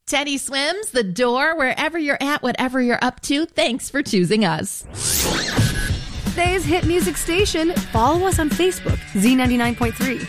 Teddy Swims, The Door, wherever you're at, whatever you're up to, thanks for choosing us. Today's hit music station. Follow us on Facebook, Z99.3.